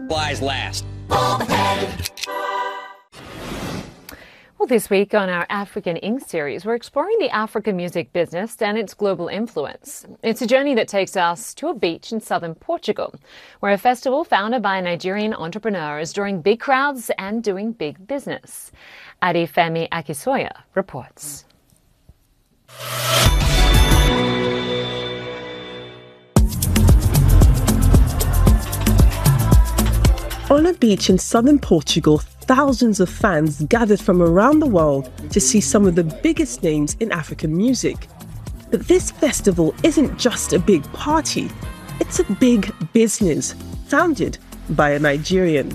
Flies last. Well, this week on our African Inc. series, we're exploring the African music business and its global influence. It's a journey that takes us to a beach in southern Portugal, where a festival founded by a Nigerian entrepreneur is drawing big crowds and doing big business. Adifemi Akisoya reports. On a beach in southern Portugal, thousands of fans gathered from around the world to see some of the biggest names in African music. But this festival isn't just a big party, it's a big business, founded by a Nigerian.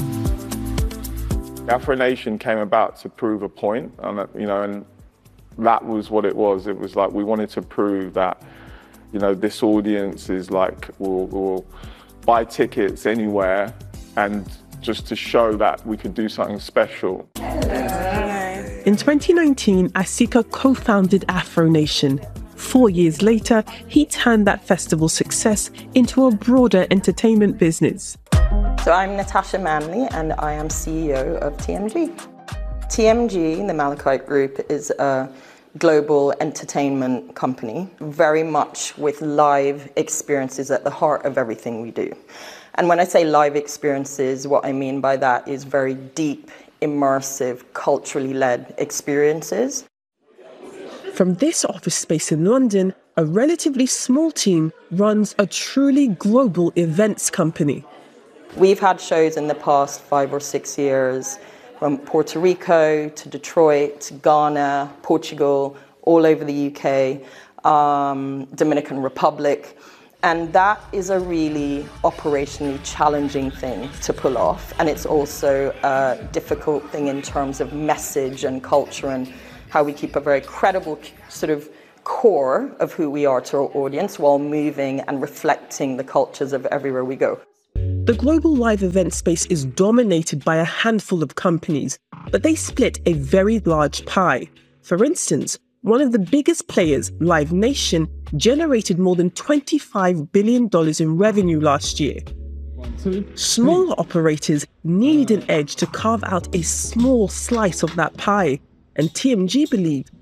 Afro Nation came about to prove a point, and that was what it was. It was like we wanted to prove that, this audience is like, will buy tickets anywhere, and just to show that we could do something special. In 2019, Asika co-founded Afro Nation. 4 years later, he turned that festival success into a broader entertainment business. So I'm Natasha Manley and I am CEO of TMG. TMG, the Malachite Group, is a global entertainment company, very much with live experiences at the heart of everything we do. And when I say live experiences, what I mean by that is very deep, immersive, culturally led experiences. From this office space in London, a relatively small team runs a truly global events company. We've had shows in the past 5 or 6 years from Puerto Rico to Detroit, to Ghana, Portugal, all over the UK, Dominican Republic. And that is a really operationally challenging thing to pull off. And it's also a difficult thing in terms of message and culture and how we keep a very credible sort of core of who we are to our audience while moving and reflecting the cultures of everywhere we go. The global live event space is dominated by a handful of companies, but they split a very large pie. For instance, one of the biggest players, Live Nation, generated more than $25 billion in revenue last year. Smaller operators need an edge to carve out a small slice of that pie, and TMG believe